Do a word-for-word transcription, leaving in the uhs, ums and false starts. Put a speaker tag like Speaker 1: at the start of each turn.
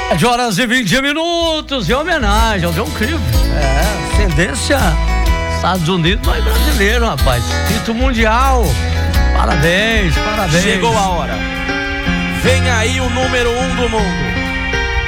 Speaker 1: sete horas e vinte minutos, em homenagem ao John Cliff. É, ascendência Estados Unidos, mas brasileiro, rapaz. Título mundial. Parabéns, parabéns.
Speaker 2: Chegou a hora. Vem aí o número um do mundo.